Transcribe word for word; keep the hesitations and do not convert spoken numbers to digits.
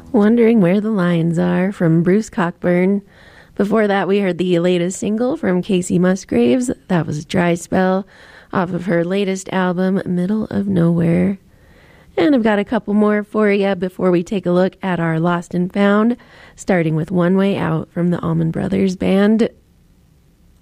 Wondering Where the Lions Are from Bruce Cockburn. Before that, we heard the latest single from Casey Musgraves. That was Dry Spell off of her latest album, Middle of Nowhere. And I've got a couple more for you before we take a look at our Lost and Found, starting with One Way Out from the Allman Brothers Band.